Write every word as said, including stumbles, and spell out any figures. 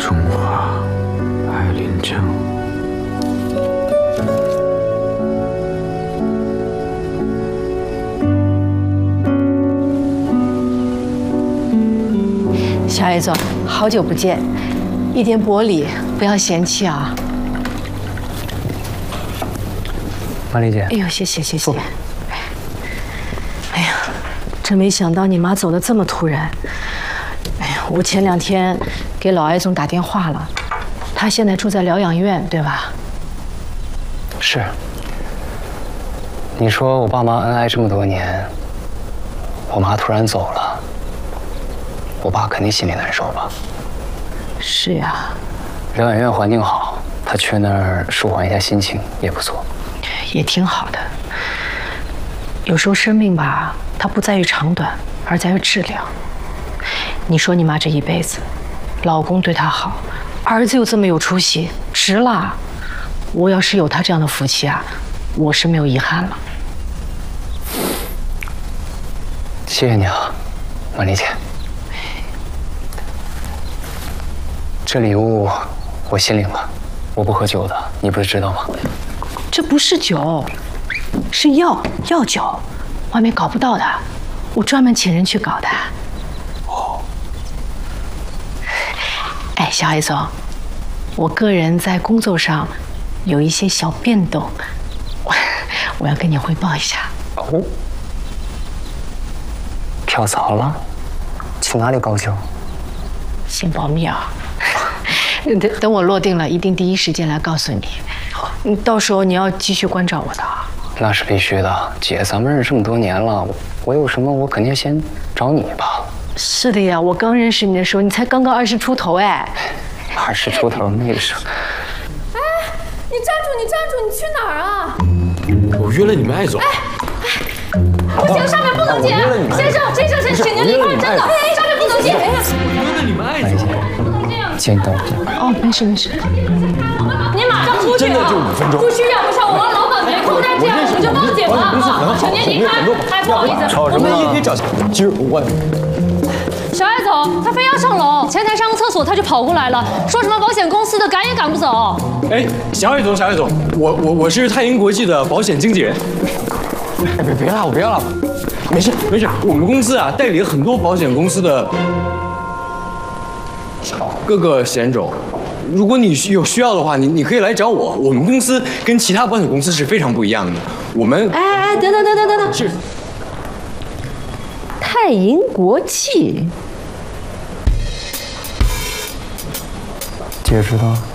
中华，爱临江。 小艾总，好久不见，一点薄礼不要嫌弃啊。 马丽姐， 哎呦，谢谢谢谢。哎呀，真没想到你妈走得这么突然。哎呀，我前两天给老艾总打电话了，他现在住在疗养院，对吧？ 是。你说我爸妈恩爱这么多年，我妈突然走了，我爸肯定心里难受吧？ 是呀。 疗养院环境好，他去那儿舒缓一下心情也不错。 也挺好的。有时候生命吧，它不在于长短，而在于质量。你说你妈这一辈子，老公对她好，儿子又这么有出息，值了。我要是有她这样的夫妻啊，我是没有遗憾了。 谢谢你啊，曼丽姐。这礼物我心领了，我不喝酒的，你不是知道吗？ 这不是酒，是药药酒，外面搞不到的，我专门请人去搞的。哦。哎，小艾总，我个人在工作上有一些小变动，我我要跟你汇报一下。 哦。跳槽了？去哪里高就？ 先保密啊。等等我落定了，一定第一时间来告诉你。嗯，到时候你要继续关照我的啊。 那是必须的，姐，咱们认识这么多年了，我有什么我肯定先找你吧。 是的呀，我刚认识你的时候，你才刚刚二十出头哎。 二十出头那个时候。 哎，你站住！你站住！你去哪儿啊？ 我约了你们艾总。 哎哎，不行，上面不能接。先生，先生，先请您离开，真的，上面不能接。 我约了你们艾总。 先等一下。 哦，没事没事。 您马上出去啊！ 真的就五分钟。 不需要，不需要，我让老板没空，那这样我们就报警了。请您离开。哎，不好意思， 吵什么？我们也可以找。今儿我。 小艾总，他非要上楼，前台上个厕所，他就跑过来了，说什么保险公司的赶也赶不走。 哎，小艾总，小艾总，我我我是泰银国际的保险经纪人。哎，别别拉我，别拉我，没事没事，我们公司啊代理了很多保险公司的各个险种。如果你有需要的话，你你可以来找我。我们公司跟其他保险公司是非常不一样的。我们哎哎，等等等等等等， 是泰银国际， 姐知道。